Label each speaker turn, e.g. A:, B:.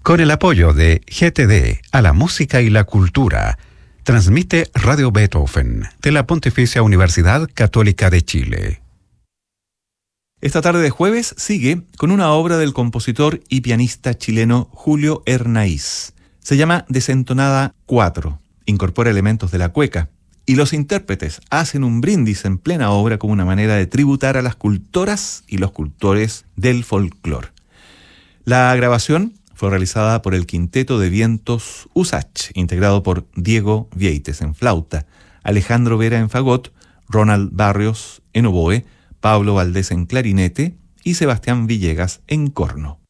A: Con el apoyo de GTD a la música y la cultura, transmite Radio Beethoven de la Pontificia Universidad Católica de Chile.
B: Esta tarde de jueves sigue con una obra del compositor y pianista chileno Julio Hernáiz. Se llama Desentonada 4, incorpora elementos de la cueca, y los intérpretes hacen un brindis en plena obra como una manera de tributar a las cultoras y los cultores del folclore. La grabación fue realizada por el Quinteto de Vientos USACH, integrado por Diego Vieites en flauta, Alejandro Vera en fagot, Ronald Barrios en oboe, Pablo Valdés en clarinete y Sebastián Villegas en corno.